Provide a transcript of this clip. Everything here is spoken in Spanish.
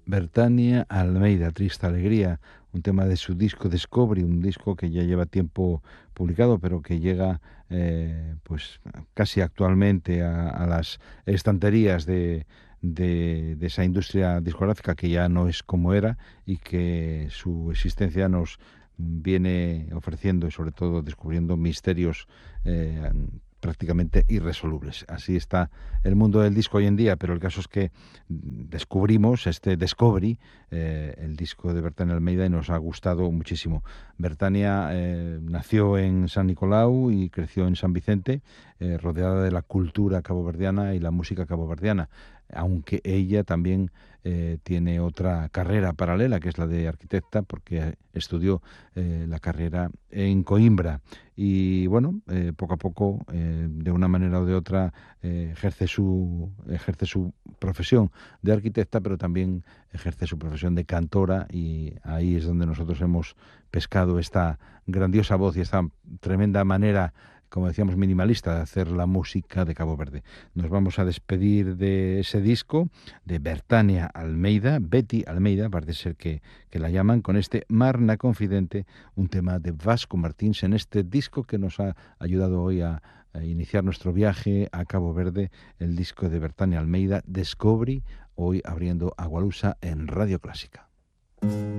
Bertania Almeida, Triste Alegría, un tema de su disco Discovery, un disco que ya lleva tiempo publicado, pero que llega pues casi actualmente a las estanterías de esa industria discográfica que ya no es como era y que su existencia nos viene ofreciendo y sobre todo descubriendo misterios prácticamente irresolubles. Así está el mundo del disco hoy en día, pero el caso es que descubrimos este Discovery, el disco de Bertania Almeida, y nos ha gustado muchísimo. Bertania nació en San Nicolau y creció en San Vicente, rodeada de la cultura caboverdiana y la música caboverdiana, aunque ella también tiene otra carrera paralela, que es la de arquitecta, porque estudió la carrera en Coimbra. Y bueno, poco a poco, de una manera o de otra, ejerce su profesión de arquitecta, pero también ejerce su profesión de cantora, y ahí es donde nosotros hemos pescado esta grandiosa voz y esta tremenda manera, como decíamos, minimalista de hacer la música de Cabo Verde. Nos vamos a despedir de ese disco de Bertania Almeida, Betty Almeida, parece ser que la llaman, con este Marna Confidente, un tema de Vasco Martins en este disco que nos ha ayudado hoy a iniciar nuestro viaje a Cabo Verde, el disco de Bertania Almeida, Discovery, hoy abriendo Agualusa en Radio Clásica.